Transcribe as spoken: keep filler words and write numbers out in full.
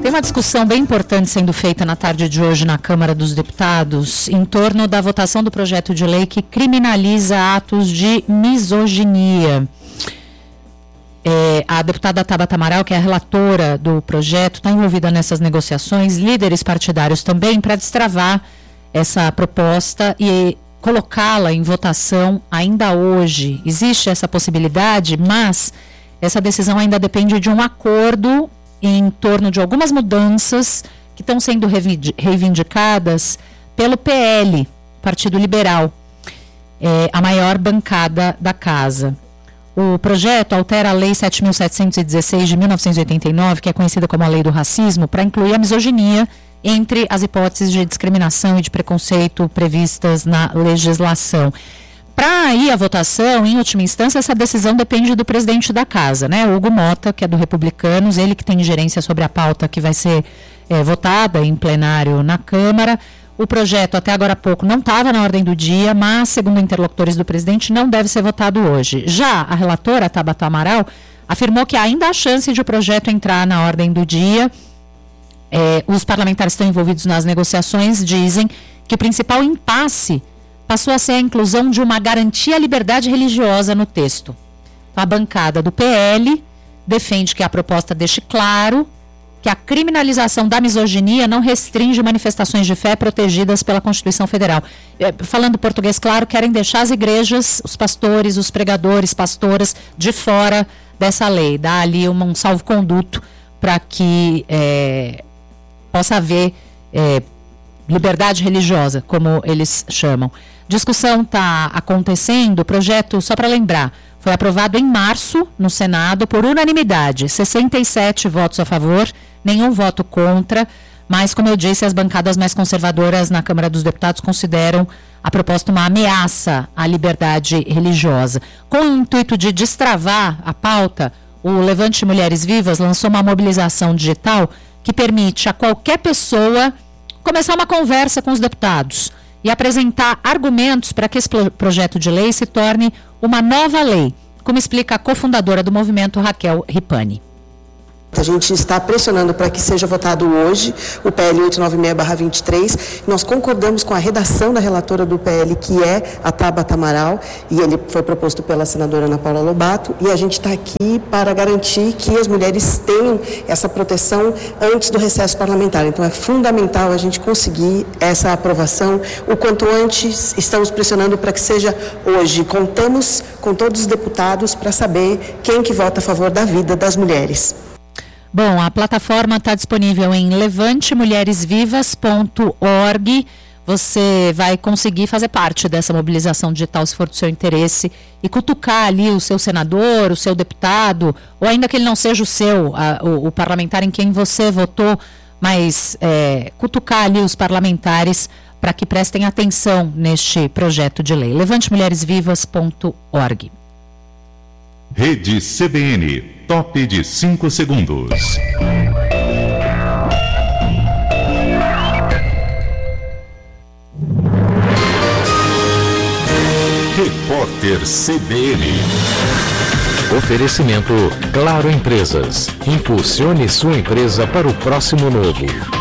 Tem uma discussão bem importante sendo feita na tarde de hoje na Câmara dos Deputados em torno da votação do projeto de lei que criminaliza atos de misoginia. É, a deputada Tabata Amaral, que é a relatora do projeto, está envolvida nessas negociações, líderes partidários também, para destravar essa proposta e colocá-la em votação ainda hoje. Existe essa possibilidade, mas essa decisão ainda depende de um acordo em torno de algumas mudanças que estão sendo reivindicadas pelo P L, Partido Liberal, é, a maior bancada da casa. O projeto altera a Lei sete mil setecentos e dezesseis de mil novecentos e oitenta e nove, que é conhecida como a Lei do Racismo, para incluir a misoginia entre as hipóteses de discriminação e de preconceito previstas na legislação. Para ir à votação, em última instância, essa decisão depende do presidente da casa, né? Hugo Mota, que é do Republicanos, ele que tem gerência sobre a pauta que vai ser é, votada em plenário na Câmara. O projeto, até agora há pouco, não estava na ordem do dia, mas, segundo interlocutores do presidente, não deve ser votado hoje. Já a relatora, Tabata Amaral, afirmou que ainda há chance de o projeto entrar na ordem do dia. É, os parlamentares que estão envolvidos nas negociações dizem que o principal impasse passou a ser a inclusão de uma garantia à liberdade religiosa no texto. A bancada do P L defende que a proposta deixe claro que a criminalização da misoginia não restringe manifestações de fé protegidas pela Constituição Federal. É, falando português claro, querem deixar as igrejas, os pastores, os pregadores, pastoras, de fora dessa lei. Dá ali um, um salvo-conduto para que é, possa haver é, liberdade religiosa, como eles chamam. Discussão está acontecendo, o projeto, só para lembrar, foi aprovado em março no Senado por unanimidade, sessenta e sete votos a favor, nenhum voto contra, mas, como eu disse, as bancadas mais conservadoras na Câmara dos Deputados consideram a proposta uma ameaça à liberdade religiosa. Com o intuito de destravar a pauta, o Levante Mulheres Vivas lançou uma mobilização digital que permite a qualquer pessoa começar uma conversa com os deputados e apresentar argumentos para que esse projeto de lei se torne uma nova lei, como explica a cofundadora do movimento, Raquel Ripani. A gente está pressionando para que seja votado hoje o P L oitocentos e noventa e seis barra vinte e três. Nós concordamos com a redação da relatora do P L, que é a Tabata Amaral, e ele foi proposto pela senadora Ana Paula Lobato, e a gente está aqui para garantir que as mulheres tenham essa proteção antes do recesso parlamentar. Então é fundamental a gente conseguir essa aprovação o quanto antes. Estamos pressionando para que seja hoje. Contamos com todos os deputados para saber quem que vota a favor da vida das mulheres. Bom, a plataforma está disponível em levante mulheres vivas ponto org. Você vai conseguir fazer parte dessa mobilização digital, se for do seu interesse, e cutucar ali o seu senador, o seu deputado, ou ainda que ele não seja o seu, a, o, o parlamentar em quem você votou, mas é, cutucar ali os parlamentares para que prestem atenção neste projeto de lei. levante mulheres vivas ponto org. Rede C B N. Top de cinco segundos. Repórter C B N. Oferecimento Claro Empresas. Impulsione sua empresa para o próximo novo.